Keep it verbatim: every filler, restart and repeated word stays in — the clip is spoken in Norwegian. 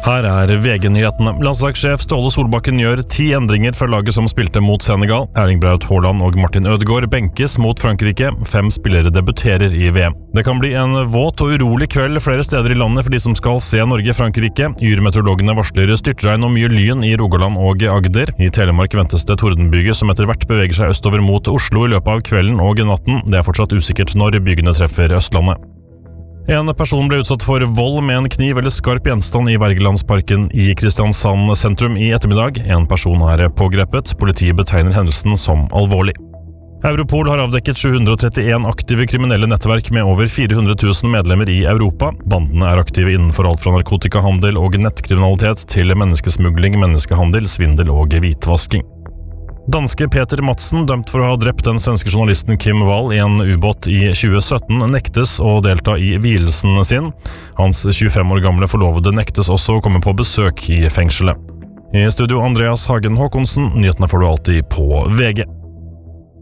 Her er V G-nyhetene. Landslagssjef Ståle Solbakken gjør ti endringer fra laget som spilte mot Senegal. Erling Braut Haaland og Martin Ødegaard benkes mot Frankrike. Fem spillere debuterer i V M. Det kan bli en våt og urolig kveld flere steder i landet for de som skal se Norge-Frankrike. Yrmeteorologene varsler styrtregn og mye lyn i Rogaland og Agder. I Telemark ventes det tordenbyger som etter hvert beveger seg østover mot Oslo i løpet av kvelden og natten. Det er fortsatt usikkert når bygene treffer Østlandet. En person ble utsatt for vold med en kniv eller skarp gjenstand i Wergelandsparken i Kristiansand sentrum i ettermiddag. En person er pågrepet. Politiet betegner hendelsen som alvorlig. Europol har avdekket sju hundre og trettien aktive kriminelle nettverk med over fire hundre tusen medlemmer i Europa. Bandene er aktive innenfor alt fra narkotikahandel og nettkriminalitet til menneskesmugling, menneskehandel, svindel og hvitvasking. Danske Peter Madsen, dømt for å ha drept den svenske journalisten Kim Wall i en ubåt i tjue sytten, nektes å delta i vielsen sin. Hans tjuefem år gamle forlovede nektes også å komme på besøk i fengselet. I studio Andreas Hagen Håkonsen, nyhetene får du alltid på V G.